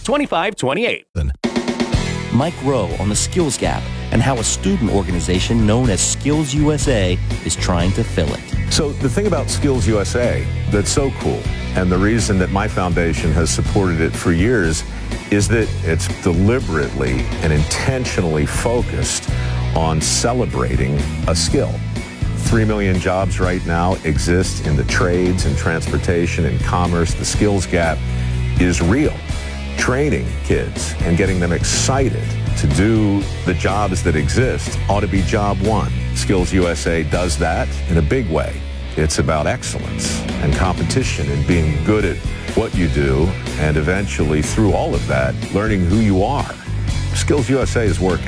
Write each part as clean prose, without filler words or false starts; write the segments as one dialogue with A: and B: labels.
A: 2528.
B: Mike Rowe on the Skills Gap and how a student organization known as Skills USA is trying to fill it.
C: So the thing about Skills USA that's so cool, and the reason that my foundation has supported it for years, is that it's deliberately and intentionally focused on celebrating a skill. 3 million jobs right now exist in the trades and transportation and commerce. The skills gap is real. Training kids and getting them excited to do the jobs that exist ought to be job one. Skills USA does that in a big way. It's about excellence and competition and being good at what you do, and eventually through all of that, learning who you are. Skills USA is working.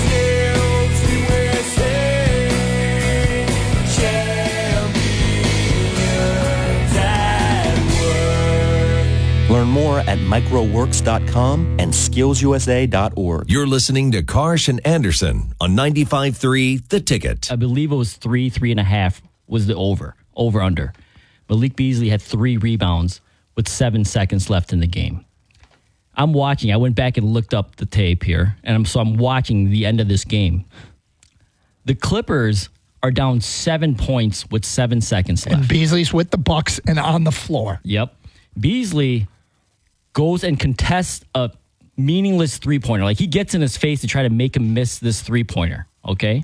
B: Learn more at microworks.com and skillsusa.org.
D: You're listening to Karsh and Anderson on 95.3 The Ticket.
E: I believe it was 3.5 was the over-under. Malik Beasley had 3 rebounds with 7 seconds left in the game. I'm watching. I went back and looked up the tape here, and I'm watching the end of this game. The Clippers are down 7 points with 7 seconds left.
F: And Beasley's with the Bucks and on the floor.
E: Yep. Beasley goes and contests a meaningless three-pointer. Like, he gets in his face to try to make him miss this three-pointer, okay?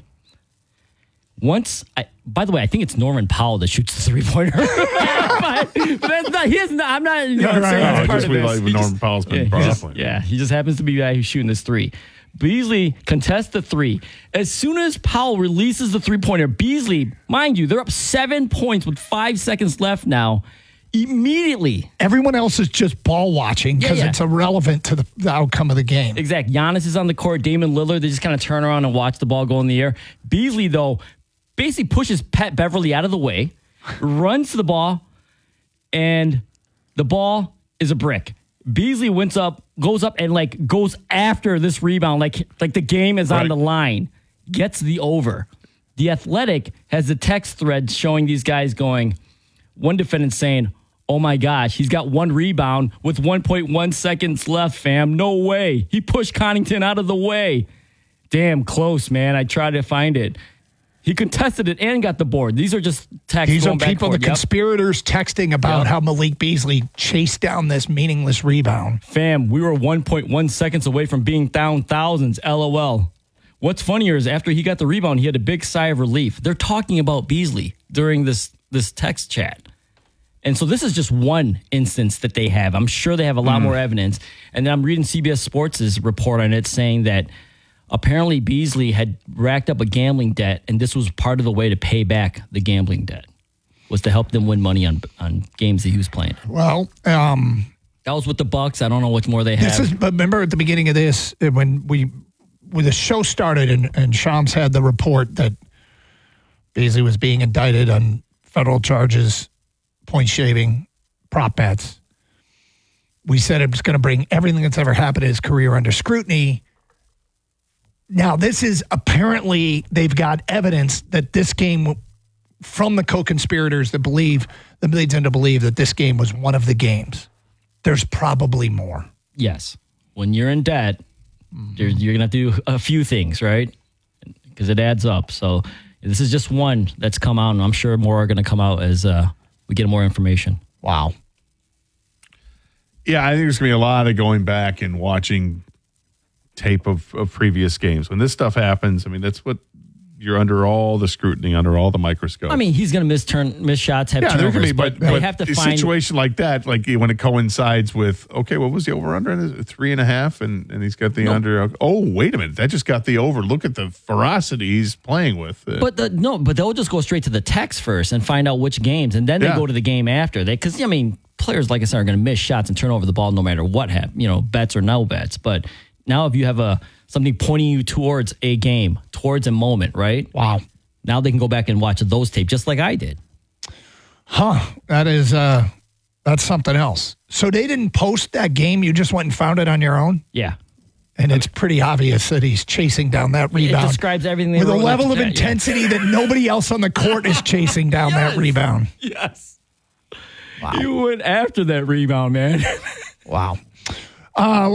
E: By the way, I think it's Norman Powell that shoots the three-pointer. but that's not, I'm not, saying that's part of this.
G: Norman Powell's been brought
E: he just happens to be the guy who's shooting this three. Beasley contests the three. As soon as Powell releases the three-pointer, Beasley, mind you, they're up 7 points with 5 seconds left now. Immediately.
F: Everyone else is just ball watching because it's irrelevant to the outcome of the game.
E: Exactly. Giannis is on the court. Damon Lillard, they just kind of turn around and watch the ball go in the air. Beasley, though, basically pushes Pat Beverly out of the way, runs to the ball, and the ball is a brick. Beasley goes up and goes after this rebound like the game is on the line. Gets the over. The Athletic has the text thread showing these guys going, one defendant saying, oh my gosh, he's got 1 rebound with 1.1 seconds left, fam. No way. He pushed Connaughton out of the way. Damn close, man. I tried to find it. He contested it and got the board. These are just texts.
F: These are people, the conspirators texting about how Malik Beasley chased down this meaningless rebound.
E: Fam, we were 1.1 seconds away from being down thousands. LOL. What's funnier is after he got the rebound, he had a big sigh of relief. They're talking about Beasley during this text chat. And so this is just one instance that they have. I'm sure they have a lot more evidence. And then I'm reading CBS Sports' report on it saying that apparently Beasley had racked up a gambling debt, and this was part of the way to pay back the gambling debt, was to help them win money on games that he was playing.
F: Well,
E: that was with the Bucks. I don't know what more they have.
F: But remember at the beginning of this, when the show started and Shams had the report that Beasley was being indicted on federal charges, point shaving, prop bets. We said it was going to bring everything that's ever happened in his career under scrutiny. Now, this is apparently, they've got evidence that this game, from the co-conspirators that they tend to believe that this game was one of the games. There's probably more.
E: Yes. When you're in debt, you're going to have to do a few things, right? Because it adds up. So this is just one that's come out, and I'm sure more are going to come out as we get more information.
F: Wow.
G: Yeah, I think there's going to be a lot of going back and watching tape of previous games. When this stuff happens, I mean, that's what you're under all the scrutiny, under all the microscope.
E: I mean, he's going to miss shots, have turnovers, but they have to find
G: a situation like that, like when it coincides with, okay, what was the over-under? 3.5, and he's got the under. Oh, wait a minute, that just got the over. Look at the ferocity he's playing with.
E: But they'll just go straight to the text first and find out which games, and then they go to the game after. Because, I mean, players, like I said, are going to miss shots and turn over the ball no matter what happens, bets or no bets. But now if you have something pointing you towards a game, towards a moment, right?
F: Wow.
E: Now they can go back and watch those tapes just like I did.
F: That is, that's something else. So they didn't post that game? You just went and found it on your own?
E: Yeah.
F: And it's pretty obvious that he's chasing down that rebound.
E: It describes everything
F: with a level of intensity that nobody else on the court is chasing down that rebound.
E: Yes.
F: Wow.
E: You went after that rebound, man.
F: Wow.